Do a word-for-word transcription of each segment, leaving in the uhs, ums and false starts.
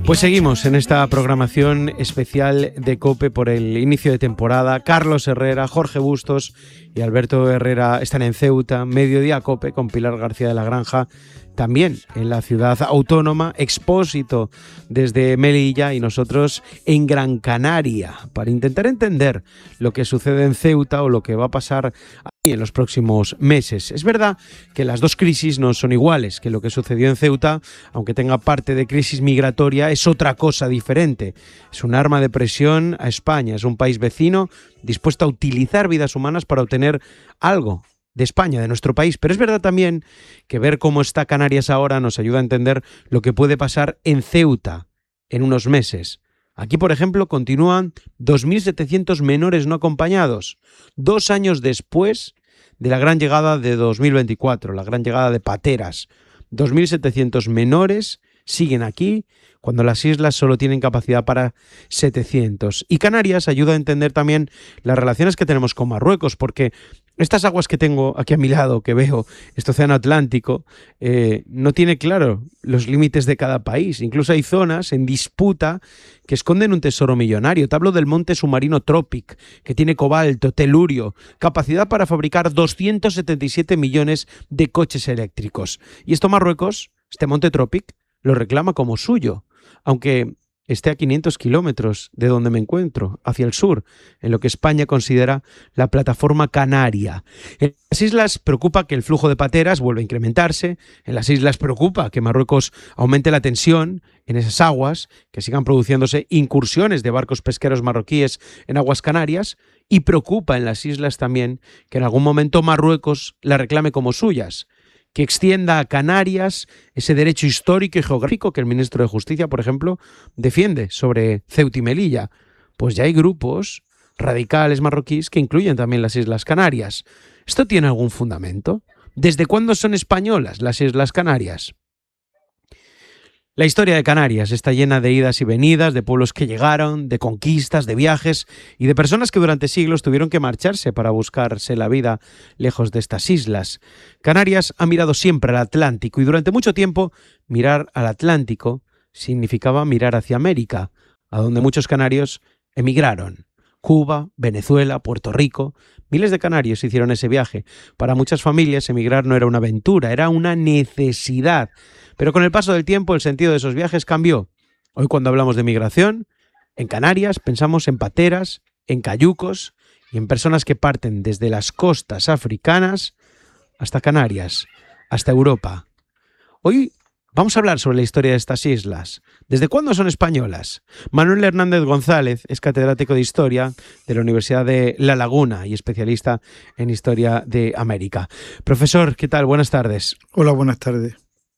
Pues seguimos en esta programación especial de COPE por el inicio de temporada. Carlos Herrera, Jorge Bustos y Alberto Herrera están en Ceuta. Mediodía COPE con Pilar García de la Granja, también en la ciudad autónoma. Expósito desde Melilla y nosotros en Gran Canaria para intentar entender lo que sucede en Ceuta o lo que va a pasar aquí en los próximos meses. Es verdad que las dos crisis no son iguales, que lo que sucedió en Ceuta, aunque tenga parte de crisis migratoria, es otra cosa diferente. Es un arma de presión a España, es un país vecino dispuesto a utilizar vidas humanas para obtener algo de España, de nuestro país. Pero es verdad también que ver cómo está Canarias ahora nos ayuda a entender lo que puede pasar en Ceuta en unos meses. Aquí, por ejemplo, continúan dos mil setecientos menores no acompañados, dos años después de la gran llegada de dos mil veinticuatro, la gran llegada de pateras. dos mil setecientos menores siguen aquí cuando las islas solo tienen capacidad para setecientos. Y Canarias ayuda a entender también las relaciones que tenemos con Marruecos, porque estas aguas que tengo aquí a mi lado, que veo, este océano Atlántico, eh, no tiene claro los límites de cada país. Incluso hay zonas en disputa que esconden un tesoro millonario. Te hablo del monte submarino Tropic, que tiene cobalto, telurio, capacidad para fabricar doscientos setenta y siete millones de coches eléctricos. Y esto Marruecos, este monte Tropic, lo reclama como suyo, aunque esté a quinientos kilómetros de donde me encuentro, hacia el sur, en lo que España considera la plataforma canaria. En las islas preocupa que el flujo de pateras vuelva a incrementarse, en las islas preocupa que Marruecos aumente la tensión en esas aguas, que sigan produciéndose incursiones de barcos pesqueros marroquíes en aguas canarias, y preocupa en las islas también que en algún momento Marruecos la reclame como suyas, que extienda a Canarias ese derecho histórico y geográfico que el ministro de Justicia, por ejemplo, defiende sobre Ceuta y Melilla. Pues ya hay grupos radicales marroquíes que incluyen también las Islas Canarias. ¿Esto tiene algún fundamento? ¿Desde cuándo son españolas las Islas Canarias? La historia de Canarias está llena de idas y venidas, de pueblos que llegaron, de conquistas, de viajes y de personas que durante siglos tuvieron que marcharse para buscarse la vida lejos de estas islas. Canarias ha mirado siempre al Atlántico y durante mucho tiempo mirar al Atlántico significaba mirar hacia América, a donde muchos canarios emigraron. Cuba, Venezuela, Puerto Rico. Miles de canarios hicieron ese viaje. Para muchas familias emigrar no era una aventura, era una necesidad. Pero con el paso del tiempo el sentido de esos viajes cambió. Hoy cuando hablamos de migración, en Canarias pensamos en pateras, en cayucos y en personas que parten desde las costas africanas hasta Canarias, hasta Europa. Hoy vamos a hablar sobre la historia de estas islas. ¿Desde cuándo son españolas? Manuel Hernández González es catedrático de Historia de la Universidad de La Laguna y especialista en Historia de América. Profesor, ¿qué tal? Buenas tardes. Hola, buenas tardes.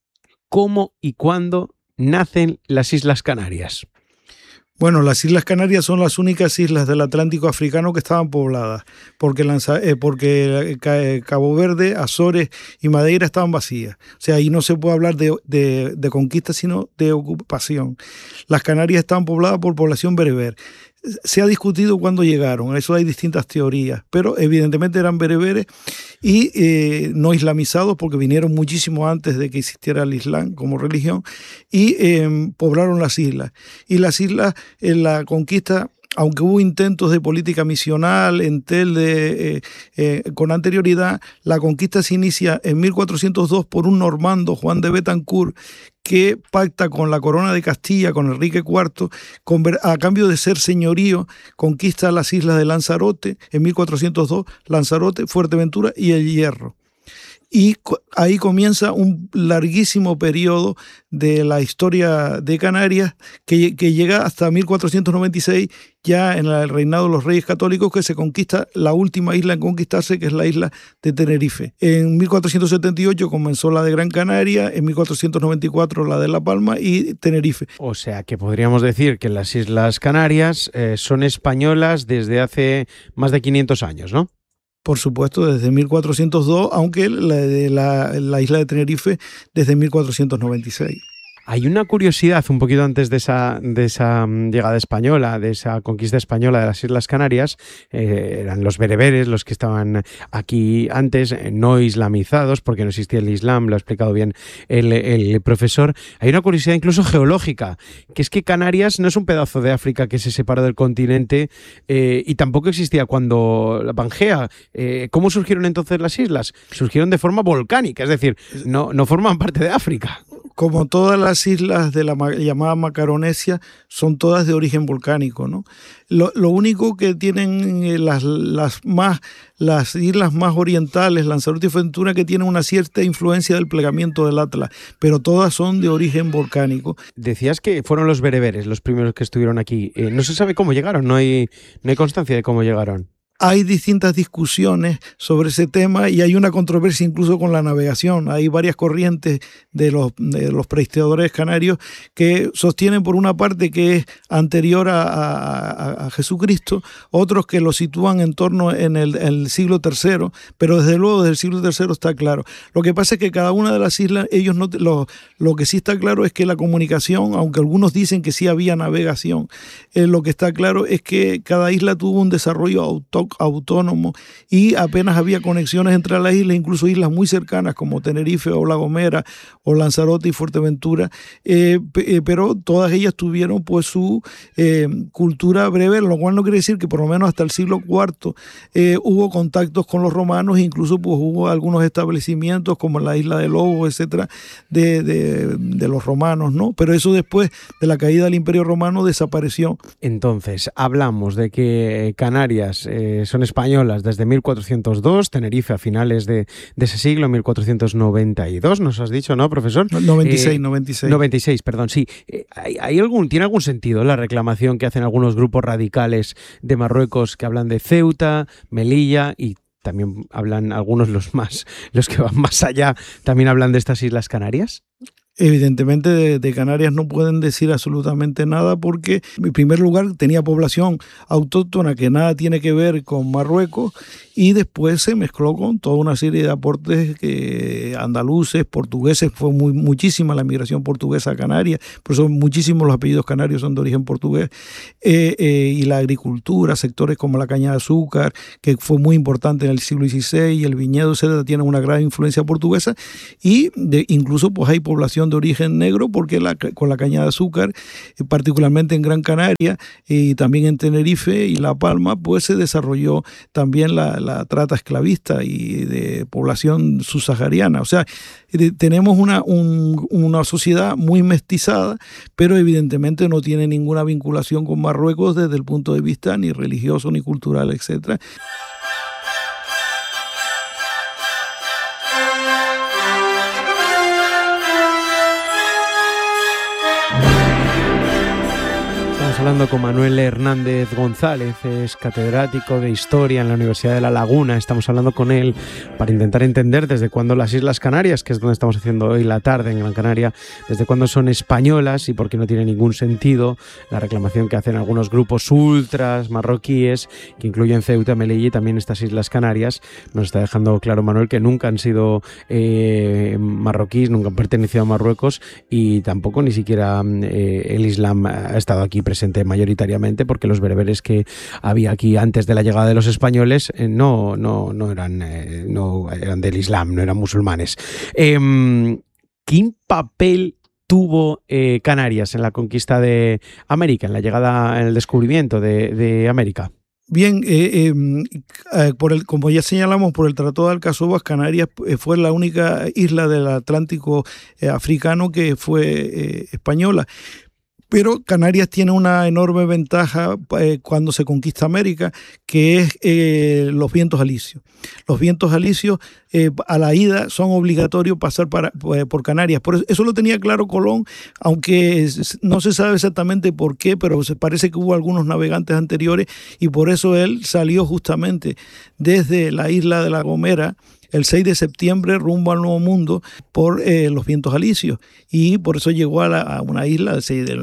¿Cómo y cuándo nacen las Islas Canarias? Bueno, las Islas Canarias son las únicas islas del Atlántico africano que estaban pobladas, porque, Lanza, eh, porque eh, Cabo Verde, Azores y Madeira estaban vacías. O sea, ahí no se puede hablar de, de, de conquista, sino de ocupación. Las Canarias estaban pobladas por población bereber. Se ha discutido cuándo llegaron, eso hay distintas teorías, pero evidentemente eran bereberes y eh, no islamizados porque vinieron muchísimo antes de que existiera el Islam como religión y eh, poblaron las islas. Y las islas en la conquista, aunque hubo intentos de política misional en Telde eh, eh, con anterioridad, la conquista se inicia en mil cuatrocientos dos por un normando, Juan de Betancourt, que pacta con la corona de Castilla, con Enrique cuarto, a cambio de ser señorío, conquista las islas de Lanzarote, en mil cuatrocientos dos, Lanzarote, Fuerteventura y El Hierro. Y ahí comienza un larguísimo periodo de la historia de Canarias que, que llega hasta mil cuatrocientos noventa y seis, ya en el reinado de los Reyes Católicos, que se conquista la última isla en conquistarse, que es la isla de Tenerife. En mil cuatrocientos setenta y ocho comenzó la de Gran Canaria, en mil cuatrocientos noventa y cuatro la de La Palma y Tenerife. O sea que podríamos decir que las Islas Canarias eh, son españolas desde hace más de quinientos años, ¿no? Por supuesto, desde mil cuatrocientos dos, aunque la, la, la isla de Tenerife desde mil cuatrocientos noventa y seis. Hay una curiosidad un poquito antes de esa, de esa llegada española, de esa conquista española de las Islas Canarias, eh, eran los bereberes los que estaban aquí antes, eh, no islamizados, porque no existía el Islam, lo ha explicado bien el, el profesor. Hay una curiosidad incluso geológica, que es que Canarias no es un pedazo de África que se separó del continente eh, y tampoco existía cuando la Pangea. Eh, ¿Cómo surgieron entonces las islas? Surgieron de forma volcánica, es decir, no, no forman parte de África. Como todas las islas de la llamada Macaronesia, son todas de origen volcánico, ¿no? Lo, lo único que tienen las, las, más, las islas más orientales, Lanzarote y Fuerteventura, que tienen una cierta influencia del plegamiento del Atlas, pero todas son de origen volcánico. Decías que fueron los bereberes los primeros que estuvieron aquí. Eh, no se sabe cómo llegaron, no hay, no hay constancia de cómo llegaron. Hay distintas discusiones sobre ese tema y hay una controversia incluso con la navegación. Hay varias corrientes de los, de los prehistoristas canarios que sostienen por una parte que es anterior a, a, a Jesucristo, otros que lo sitúan en torno en el, el siglo tercero, pero desde luego desde el siglo tercero está claro. Lo que pasa es que cada una de las islas, ellos no lo, lo que sí está claro es que la comunicación, aunque algunos dicen que sí había navegación, eh, lo que está claro es que cada isla tuvo un desarrollo autóctono autónomo y apenas había conexiones entre las islas, incluso islas muy cercanas como Tenerife o La Gomera o Lanzarote y Fuerteventura, eh, p- pero todas ellas tuvieron pues su eh, cultura breve, lo cual no quiere decir que por lo menos hasta el siglo cuarto eh, hubo contactos con los romanos, e incluso pues hubo algunos establecimientos como la isla de Lobos, etcétera, de, de, de los romanos, ¿no? Pero eso después de la caída del Imperio Romano desapareció. Entonces, hablamos de que Canarias eh, son españolas desde mil cuatrocientos dos, Tenerife a finales de, de ese siglo, mil cuatrocientos noventa y dos, nos has dicho, ¿no, profesor? noventa y seis, eh, noventa y seis. noventa y seis, perdón, sí. Eh, ¿hay, hay algún, ¿Tiene algún sentido la reclamación que hacen algunos grupos radicales de Marruecos que hablan de Ceuta, Melilla y también hablan algunos, los más, los que van más allá, también hablan de estas Islas Canarias? Evidentemente de, de Canarias no pueden decir absolutamente nada porque, en primer lugar, tenía población autóctona que nada tiene que ver con Marruecos y después se mezcló con toda una serie de aportes que andaluces, portugueses, fue muy, muchísima la migración portuguesa a Canarias, por eso muchísimos los apellidos canarios son de origen portugués, eh, eh, y la agricultura, sectores como la caña de azúcar, que fue muy importante en el siglo dieciséis, y el viñedo, etcétera, tienen una gran influencia portuguesa y de, incluso pues hay población de origen negro porque la, con la caña de azúcar, particularmente en Gran Canaria y también en Tenerife y La Palma, pues se desarrolló también la, la trata esclavista y de población subsahariana. O sea, tenemos una, un, una sociedad muy mestizada, pero evidentemente no tiene ninguna vinculación con Marruecos desde el punto de vista ni religioso, ni cultural, etcétera. Hablando con Manuel Hernández González, es catedrático de Historia en la Universidad de La Laguna. Estamos hablando con él para intentar entender desde cuándo las Islas Canarias, que es donde estamos haciendo hoy la tarde en Gran Canaria, desde cuándo son españolas y por qué no tiene ningún sentido la reclamación que hacen algunos grupos ultras marroquíes, que incluyen Ceuta, Melilla y también estas Islas Canarias. Nos está dejando claro Manuel que nunca han sido eh, marroquíes, nunca han pertenecido a Marruecos y tampoco ni siquiera eh, el Islam ha estado aquí presente mayoritariamente, porque los bereberes que había aquí antes de la llegada de los españoles eh, no, no, no, eran, eh, no eran del Islam, no eran musulmanes. Eh, ¿Qué papel tuvo eh, Canarias en la conquista de América, en la llegada, en el descubrimiento de, de América? Bien, eh, eh, por el, como ya señalamos, por el Tratado de Alcazobas, Canarias fue la única isla del Atlántico eh, africano que fue eh, española. Pero Canarias tiene una enorme ventaja eh, cuando se conquista América, que es eh, los vientos alisios. Los vientos alisios eh, a la ida son obligatorios pasar para, eh, por Canarias. Por eso, eso lo tenía claro Colón, aunque no se sabe exactamente por qué, pero se parece que hubo algunos navegantes anteriores y por eso él salió justamente desde la isla de La Gomera, el seis de septiembre rumbo al Nuevo Mundo por eh, los vientos alisios, y por eso llegó a, la, a una isla,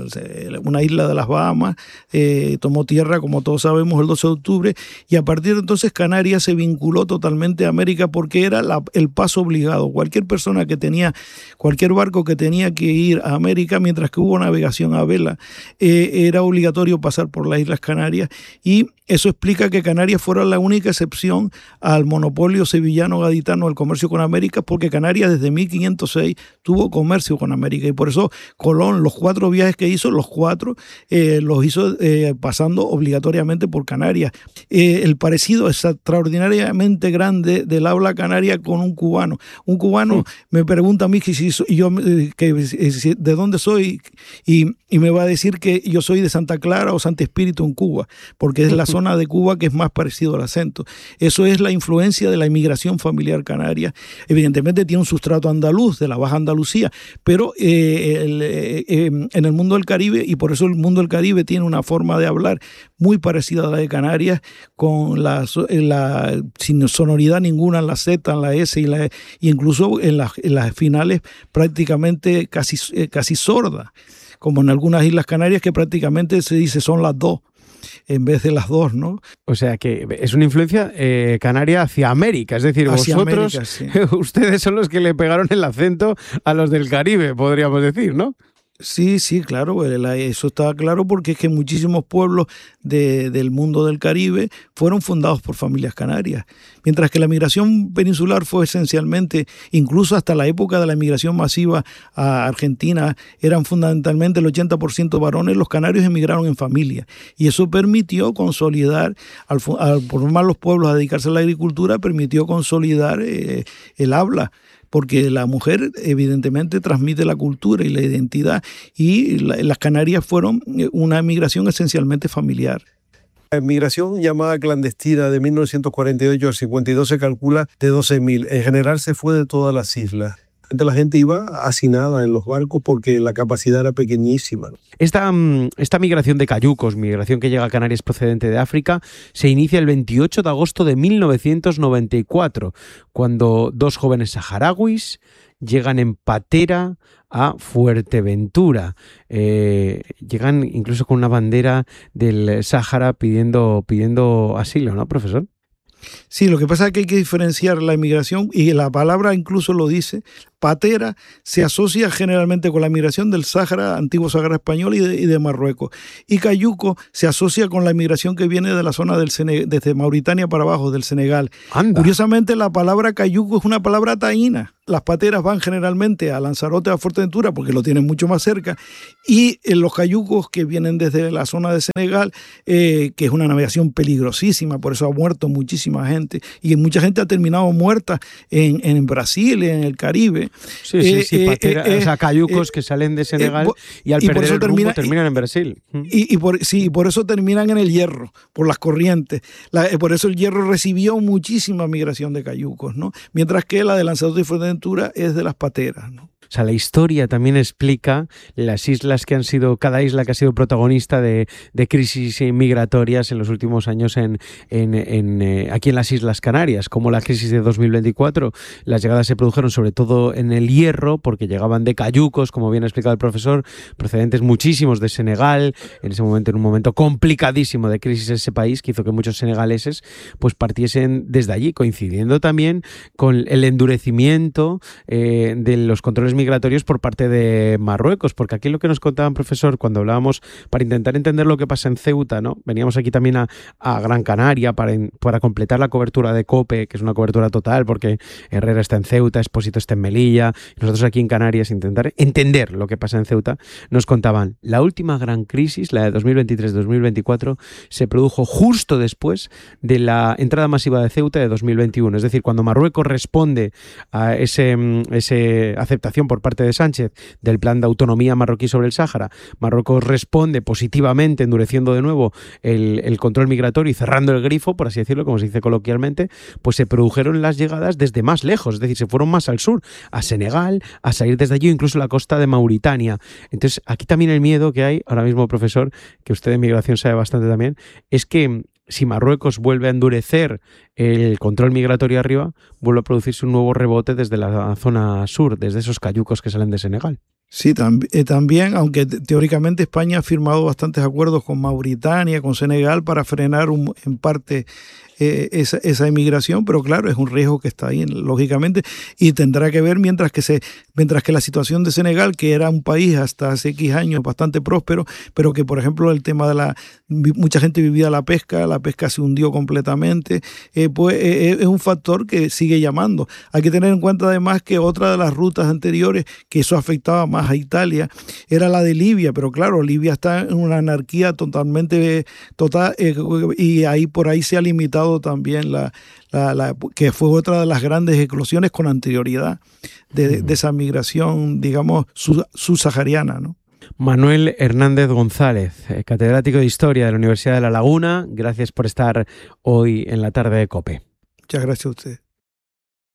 una isla de las Bahamas, eh, tomó tierra, como todos sabemos, el doce de octubre, y a partir de entonces Canarias se vinculó totalmente a América porque era la, el paso obligado. Cualquier persona que tenía, cualquier barco que tenía que ir a América, mientras que hubo navegación a vela, eh, era obligatorio pasar por las Islas Canarias, y eso explica que Canarias fuera la única excepción al monopolio sevillano-gaditano del comercio con América, porque Canarias desde mil quinientos seis tuvo comercio con América, y por eso Colón, los cuatro viajes que hizo, los cuatro eh, los hizo eh, pasando obligatoriamente por Canarias. Eh, el parecido es extraordinariamente grande del habla canaria con un cubano. Un cubano sí. me pregunta a mí que si yo que, de dónde soy, y, y me va a decir que yo soy de Santa Clara o Santo Espíritu en Cuba, porque es la zona de Cuba que es más parecido al acento. Eso es la influencia de la inmigración familiar canaria. Evidentemente tiene un sustrato andaluz, de la Baja Andalucía, pero eh, el, eh, eh, en el mundo del Caribe, y por eso el mundo del Caribe tiene una forma de hablar muy parecida a la de Canarias, con la, la sin sonoridad ninguna en la Z, en la S, y la, y incluso en las, en las finales prácticamente casi, eh, casi sorda, como en algunas Islas Canarias que prácticamente se dice son las dos en vez de las dos, ¿no? O sea que es una influencia eh, canaria hacia América, es decir, hacia vosotros, América, sí. Ustedes son los que le pegaron el acento a los del Caribe, podríamos decir, ¿no? Sí, sí, claro, eso está claro, porque es que muchísimos pueblos de, del mundo del Caribe fueron fundados por familias canarias, mientras que la migración peninsular fue esencialmente, incluso hasta la época de la migración masiva a Argentina, eran fundamentalmente el ochenta por ciento varones. Los canarios emigraron en familia, y eso permitió consolidar, al, al formar los pueblos a dedicarse a la agricultura, permitió consolidar eh, el habla, porque la mujer evidentemente transmite la cultura y la identidad, y la, las Canarias fueron una migración esencialmente familiar. La migración llamada clandestina de mil novecientos cuarenta y ocho al cincuenta y dos se calcula de doce mil. En general se fue de todas las islas. La gente iba hacinada en los barcos porque la capacidad era pequeñísima. Esta, esta migración de cayucos, migración que llega a Canarias procedente de África, se inicia el veintiocho de agosto de mil novecientos noventa y cuatro, cuando dos jóvenes saharauis llegan en patera a Fuerteventura. Eh, llegan incluso con una bandera del Sáhara pidiendo, pidiendo asilo, ¿no, profesor? Sí, lo que pasa es que hay que diferenciar la inmigración, y la palabra incluso lo dice. Patera se asocia generalmente con la migración del Sáhara, antiguo Sáhara español, y de, y de Marruecos. Y cayuco se asocia con la migración que viene de la zona del Senegal, desde Mauritania para abajo, del Senegal. Anda. Curiosamente, la palabra cayuco es una palabra taína. Las pateras van generalmente a Lanzarote, a Fuerteventura, porque lo tienen mucho más cerca, y eh, los cayucos que vienen desde la zona de Senegal, eh, que es una navegación peligrosísima, por eso ha muerto muchísima gente, y mucha gente ha terminado muerta en, en Brasil, en el Caribe. Sí, sí, sí, eh, patera, eh, o sea, cayucos eh, que salen de Senegal eh, y al y perder el termina, rumbo terminan en Brasil. Y, y por, sí, por eso terminan en el Hierro, por las corrientes. La, por eso el Hierro recibió muchísima migración de cayucos, ¿no? Mientras que la de Lanzarote y Fuerteventura es de las pateras, ¿no? O sea, la historia también explica las islas que han sido, cada isla que ha sido protagonista de, de crisis migratorias en los últimos años en, en, en, eh, aquí en las Islas Canarias, como la crisis de dos mil veinticuatro. Las llegadas se produjeron sobre todo en el Hierro, porque llegaban de cayucos, como bien ha explicado el profesor, procedentes muchísimos de Senegal, en ese momento, en un momento complicadísimo de crisis en ese país, que hizo que muchos senegaleses pues partiesen desde allí, coincidiendo también con el endurecimiento eh, de los controles migratorios migratorios por parte de Marruecos, porque aquí lo que nos contaban, profesor, cuando hablábamos para intentar entender lo que pasa en Ceuta, ¿no? Veníamos aquí también a, a Gran Canaria para, para completar la cobertura de COPE, que es una cobertura total, porque Herrera está en Ceuta, Expósito está en Melilla, y nosotros aquí en Canarias intentar entender lo que pasa en Ceuta. Nos contaban, la última gran crisis, la de dos mil veintitrés dos mil veinticuatro, se produjo justo después de la entrada masiva de Ceuta de dos mil veintiuno, es decir, cuando Marruecos responde a ese, ese aceptación por parte de Sánchez del plan de autonomía marroquí sobre el Sáhara. Marruecos responde positivamente, endureciendo de nuevo el, el control migratorio y cerrando el grifo, por así decirlo, como se dice coloquialmente, pues se produjeron las llegadas desde más lejos, es decir, se fueron más al sur, a Senegal, a salir desde allí, incluso la costa de Mauritania. Entonces, aquí también el miedo que hay, ahora mismo, profesor, que usted de migración sabe bastante también, es que si Marruecos vuelve a endurecer el control migratorio arriba, vuelve a producirse un nuevo rebote desde la zona sur, desde esos cayucos que salen de Senegal. Sí, tam eh, también, aunque teóricamente España ha firmado bastantes acuerdos con Mauritania, con Senegal, para frenar un, en parte eh, esa, esa emigración, pero claro, es un riesgo que está ahí, lógicamente, y tendrá que ver mientras que se, mientras que la situación de Senegal, que era un país hasta hace X años bastante próspero, pero que, por ejemplo, el tema de la, mucha gente vivía la pesca, la pesca se hundió completamente, eh, pues eh, es un factor que sigue llamando. Hay que tener en cuenta además que otra de las rutas anteriores, que eso afectaba más a Italia, era la de Libia, pero claro, Libia está en una anarquía totalmente total, eh, y ahí por ahí se ha limitado también la, la, la que fue otra de las grandes eclosiones con anterioridad de, de esa migración, digamos, subsahariana, ¿no? Manuel Hernández González, catedrático de Historia de la Universidad de La Laguna, gracias por estar hoy en la tarde de COPE. Muchas gracias a usted.